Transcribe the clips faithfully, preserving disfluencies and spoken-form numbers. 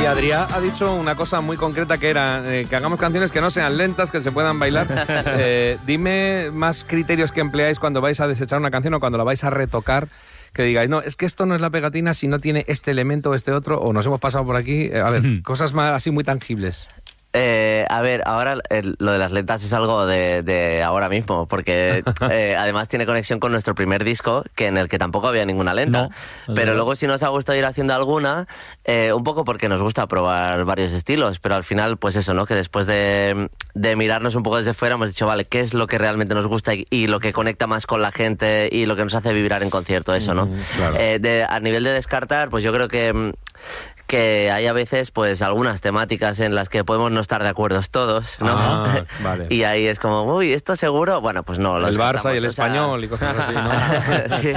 Y Adrià ha dicho una cosa muy concreta que era eh, que hagamos canciones que no sean lentas, que se puedan bailar. Eh, dime más criterios que empleáis cuando vais a desechar una canción o cuando la vais a retocar, que digáis, no, es que esto no es la pegatina si no tiene este elemento o este otro, o nos hemos pasado por aquí. Eh, a ver, cosas más así muy tangibles. Eh, a ver, ahora el, lo de las letras es algo de, de ahora mismo, porque eh, además tiene conexión con nuestro primer disco, que en el que tampoco había ninguna lenta. No, pero luego sí nos ha gustado ir haciendo alguna, eh, un poco porque nos gusta probar varios estilos, pero al final, pues eso, ¿no? Que después de, de mirarnos un poco desde fuera hemos dicho, vale, ¿qué es lo que realmente nos gusta y, y lo que conecta más con la gente y lo que nos hace vibrar en concierto, eso, ¿no? Mm, claro. eh, de, a nivel de descartar, pues yo creo que... que hay a veces pues algunas temáticas en las que podemos no estar de acuerdo todos, ¿no? Ah, vale. Y ahí es como, uy, ¿esto seguro? Bueno, pues no. El Barça y el Español y cosas así, ¿no? Sí.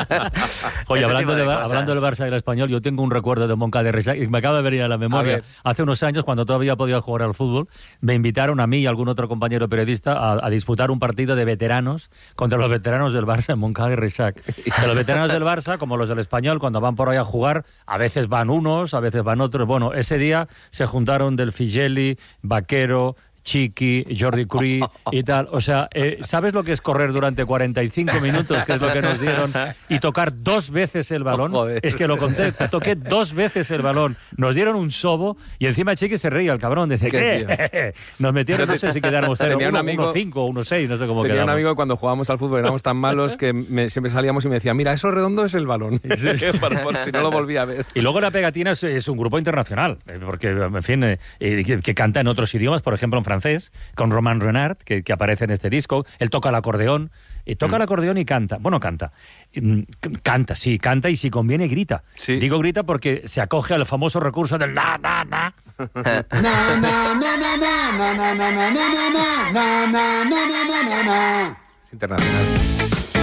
Oye, hablando, de, de hablando del Barça y el Español, yo tengo un recuerdo de Moncada de Reixac y me acaba de venir a la memoria. A Hace unos años, cuando todavía podía jugar al fútbol, me invitaron a mí y a algún otro compañero periodista a, a disputar un partido de veteranos contra los veteranos del Barça en Moncada de Reixac. Que los veteranos del Barça, como los del Español, cuando van por ahí a jugar, a veces van unos, a veces van otros. Bueno, ese día se juntaron Del Figelli, Vaquero, Chiqui, Jordi Curí y tal. O sea, eh, ¿sabes lo que es correr durante cuarenta y cinco minutos, que es lo que nos dieron, y tocar dos veces el balón? Oh, es que lo conté, toqué dos veces el balón. Nos dieron un sobo y encima Chiqui se reía, el cabrón. Dice, ¿qué? ¿Qué? Nos metieron, no sé si quedáramos uno cinco o uno seis, no sé cómo tenía quedamos. Un amigo que cuando jugábamos al fútbol éramos tan malos que me, siempre salíamos y me decía, mira, eso redondo es el balón. Sí. por, por si no lo volvía a ver. Y luego La Pegatina es, es un grupo internacional, porque, en fin, eh, que, que canta en otros idiomas, por ejemplo en francés, con Romain Renard, que, que aparece en este disco. Él toca el acordeón, y toca mm. el acordeón y canta. Bueno, canta. Canta, sí, canta y si conviene grita. Sí. Digo grita porque se acoge al famoso recurso del na, na, na. Es internacional.